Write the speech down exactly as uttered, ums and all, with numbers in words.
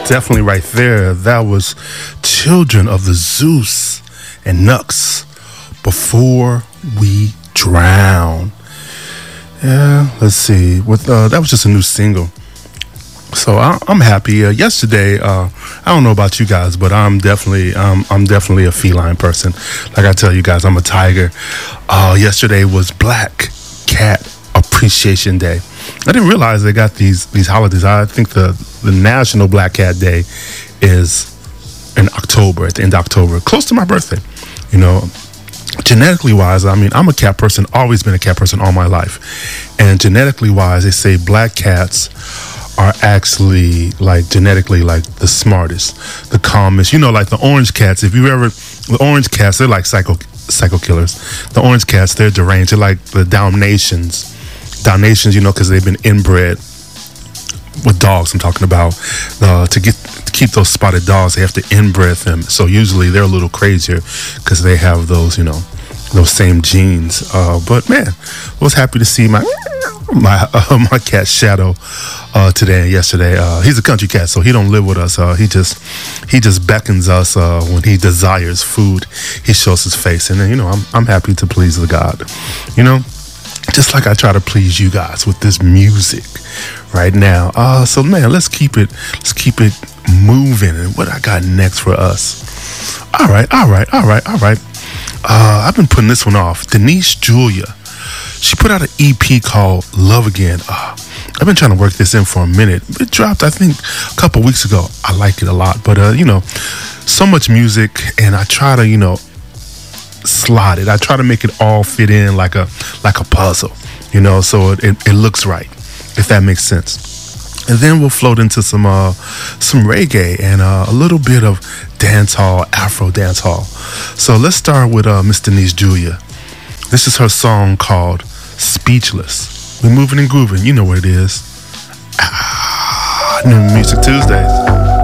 definitely right there. That was Children of the Zeus and Nux, Before We Drown. Yeah, let's see. With uh, that was just a new single. So I, I'm happy. Uh, yesterday, uh, I don't know about you guys, but I'm definitely, um, I'm definitely a feline person. Like I tell you guys, I'm a tiger. Uh, yesterday was Black Cat Appreciation Day. I didn't realize they got these these holidays. I think the the National Black Cat Day is in October, at the end of October, close to my birthday. You know, genetically wise, I mean, I'm a cat person. Always been a cat person all my life. And genetically wise, they say black cats are actually like genetically like the smartest, the calmest. You know, like the orange cats. If you ever, the orange cats, they're like psycho psycho killers. The orange cats, they're deranged. They're like the Dalmatians. Dalmatians, you know, because they've been inbred with dogs. I'm talking about uh, to get to keep those spotted dogs, they have to inbred them. So usually they're a little crazier because they have those, you know, those same genes. Uh, but man, I was happy to see my my uh, my cat Shadow uh, today and yesterday. Uh, he's a country cat, so he don't live with us. Uh, he just he just beckons us uh, when he desires food. He shows his face, and then you know I'm I'm happy to please the God, you know. Just like I try to please you guys with this music right now. Uh, so man, let's keep it, let's keep it moving. And what I got next for us? All right, all right, all right, all right. Uh, I've been putting this one off. Denise Julia, she put out an E P called Love Again. Uh, I've been trying to work this in for a minute. It dropped, I think, a couple weeks ago. I like it a lot, but uh, you know, so much music, and I try to, you know, slot it. I try to make it all fit in like a like a puzzle, you know, so it, it, it looks right, if that makes sense. And then we'll float into some uh, some reggae and uh, a little bit of dance hall, Afro dance hall. So let's start with uh, Miss Denise Julia. This is her song called Speechless. We're moving and grooving. You know what it is. Ah, New Music Tuesdays.